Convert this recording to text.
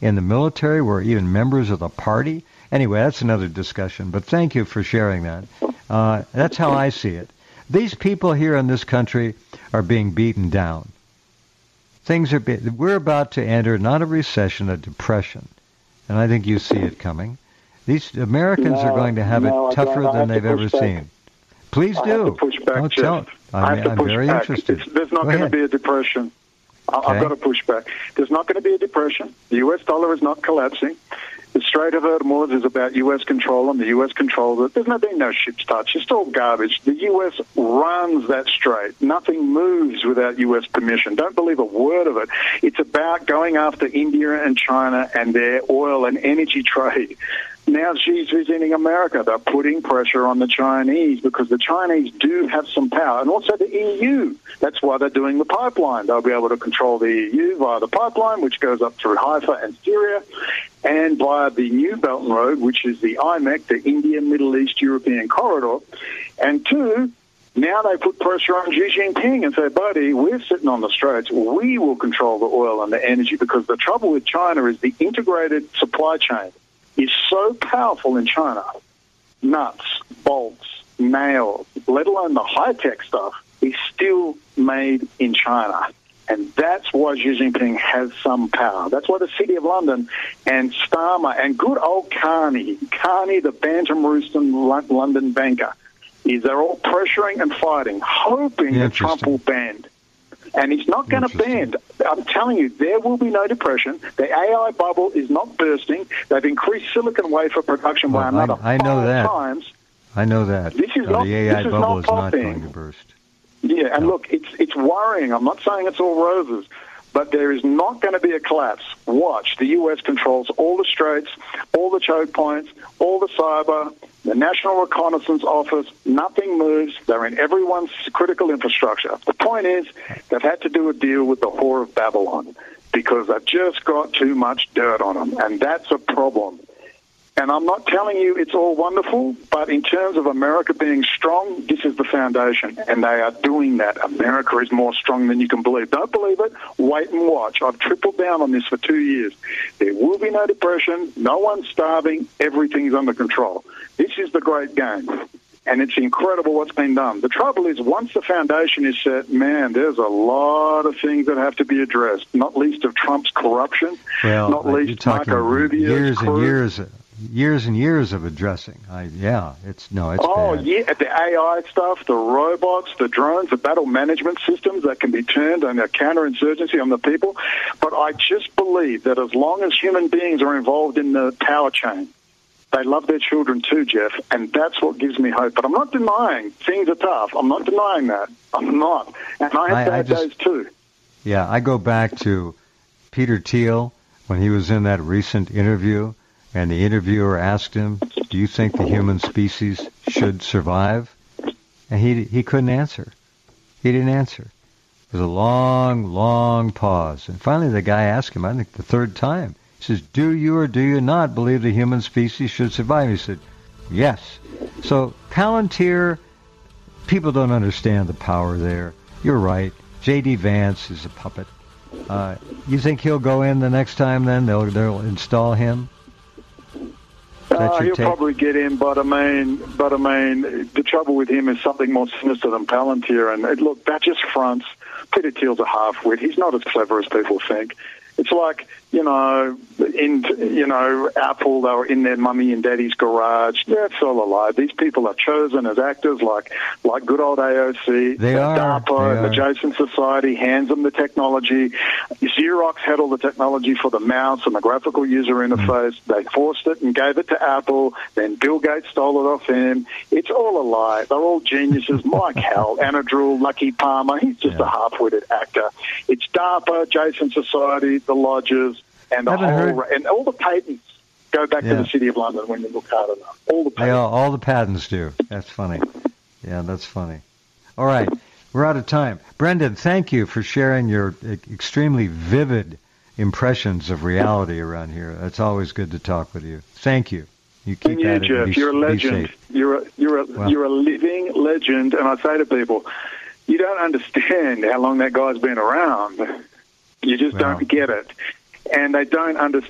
in the military were even members of the party. Anyway, that's another discussion, but thank you for sharing that. That's how I see it. These people here in this country are being beaten down. We're about to enter not a recession, a depression, and I think you see it coming. These Americans are going to have it tougher than they've ever seen. Please do. I have to push back, Jeff. I'm very interested. There's not going to be a depression. I've got to push back. There's not going to be a depression. The U.S. dollar is not collapsing. The Strait of Hormuz is about U.S. control, and the U.S. controls it. There's been no ship's touch. It's all garbage. The U.S. runs that strait. Nothing moves without U.S. permission. Don't believe a word of it. It's about going after India and China and their oil and energy trade. Now Xi's visiting America. They're putting pressure on the Chinese because the Chinese do have some power, and also the EU. That's why they're doing the pipeline. They'll be able to control the EU via the pipeline, which goes up through Haifa and Syria, and via the New Belt and Road, which is the IMEC, the India, Middle East, European corridor. And two, now they put pressure on Xi Jinping and say, buddy, we're sitting on the straits. We will control the oil and the energy, because the trouble with China is the integrated supply chain is so powerful in China. Nuts, bolts, nails, let alone the high-tech stuff, is still made in China. And that's why Xi Jinping has some power. That's why the City of London and Starmer and good old Carney, the Bantam Rooston London banker, they're all pressuring and fighting, hoping that Trump will bend. And he's not going to bend. I'm telling you, there will be no depression. The AI bubble is not bursting. They've increased silicon wafer production by another 5 times. I know that. This is not, the AI bubble is not popping. going to burst. Yeah, and look, it's worrying. I'm not saying it's all roses, but there is not going to be a collapse. Watch. The U.S. controls all the straits, all the choke points, all the cyber, the National Reconnaissance Office. Nothing moves. They're in everyone's critical infrastructure. The point is, they've had to do a deal with the Whore of Babylon because they've just got too much dirt on them, and that's a problem. And I'm not telling you it's all wonderful, but in terms of America being strong, this is the foundation, and they are doing that. America is more strong than you can believe. Don't believe it? Wait and watch. I've tripled down on this for 2 years. There will be no depression, no one's starving, everything's under control. This is the great game, and it's incredible what's been done. The trouble is, once the foundation is set, man, there's a lot of things that have to be addressed, not least of Trump's corruption, not least Marco Rubio's years and years of addressing. It's bad. Yeah, the AI stuff, the robots, the drones, the battle management systems that can be turned on a counterinsurgency on the people. But I just believe that as long as human beings are involved in the power chain, they love their children too, Jeff, and that's what gives me hope. But I'm not denying things are tough. I'm not denying that. I'm not. And I have bad days too. Yeah, I go back to Peter Thiel when he was in that recent interview, and the interviewer asked him, do you think the human species should survive? And he couldn't answer. He didn't answer. It was a long, long pause. And finally the guy asked him, I think the third time, he says, do you or do you not believe the human species should survive? He said, yes. So Palantir, people don't understand the power there. You're right. J.D. Vance is a puppet. You think he'll go in the next time then? They'll install him? He'll probably get in, but I mean, the trouble with him is something more sinister than Palantir. And look, that just fronts. Peter Thiel's a half-wit. He's not as clever as people think. It's like, Apple, they were in their mummy and daddy's garage. That's all a lie. These people are chosen as actors like good old AOC. DARPA, the Adjacent Society, hands them the technology. Xerox had all the technology for the mouse and the graphical user interface. They forced it and gave it to Apple. Then Bill Gates stole it off him. It's all a lie. They're all geniuses. Mike Howell, Anna Drew, Lucky Palmer. He's just a half-witted actor. It's DARPA, Adjacent Society, the lodges, and and all the patents go back to the City of London when you look hard enough. All the patents. All the patents do. That's funny. Yeah, that's funny. All right, we're out of time. Brendan, thank you for sharing your extremely vivid impressions of reality around here. It's always good to talk with you. Thank you. You keep at it. Jeff, you're a legend. You're a living legend. And I say to people, you don't understand how long that guy's been around. You just don't get it. And they don't understand